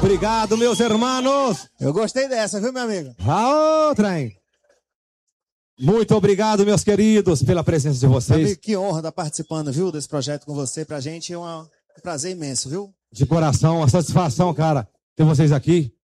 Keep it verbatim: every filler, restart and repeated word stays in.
Obrigado, meus irmãos. Eu gostei dessa, viu, meu amigo? A outra, hein? Muito obrigado, meus queridos, pela presença de vocês. Amigo, que honra estar participando, viu, desse projeto com você. Pra gente é uma- um prazer imenso, viu? De coração, uma satisfação, cara, ter vocês aqui.